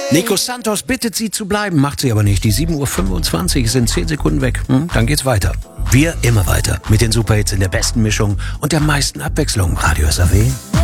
Nico Santos bittet sie zu bleiben, macht sie aber nicht. Die 7:25 Uhr sind 10 Sekunden weg. Dann geht's weiter. Wir immer weiter mit den Superhits in der besten Mischung und der meisten Abwechslung. Radio SAW.